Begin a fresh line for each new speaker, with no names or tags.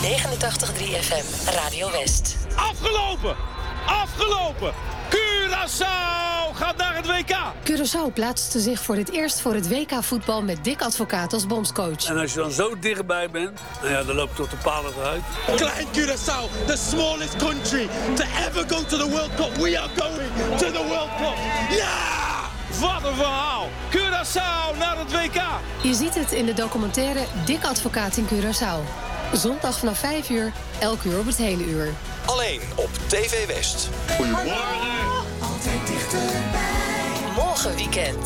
FM, Radio West.
Afgelopen! Curaçao gaat naar het WK!
Curaçao plaatste zich voor het eerst voor het WK-voetbal met Dick Advocaat als bondscoach.
En als je dan zo dichtbij bent, dan loop je tot de palen eruit.
Klein Curaçao, the smallest country to ever go to the World Cup. We are going to the World Cup. Ja!
Wat een verhaal! Curaçao naar het WK!
Je ziet het in de documentaire Dick Advocaat in Curaçao. Zondag vanaf 5 uur, elk uur op het hele uur.
Alleen op TV West.
Morgen weekend.